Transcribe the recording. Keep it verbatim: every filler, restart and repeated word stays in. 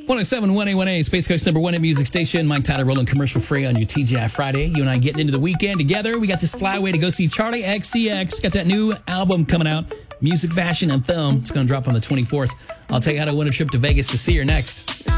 one oh seven point one A one A, Space Coast number one hit music station. Mike Tyler rolling commercial free on your T G I Friday. You and I getting into the weekend together. We got this flyway to go see Charlie X C X. Got that new album coming out, Music, Fashion, and Film. It's going to drop on the twenty-fourth. I'll tell you how to win a trip to Vegas to see her next.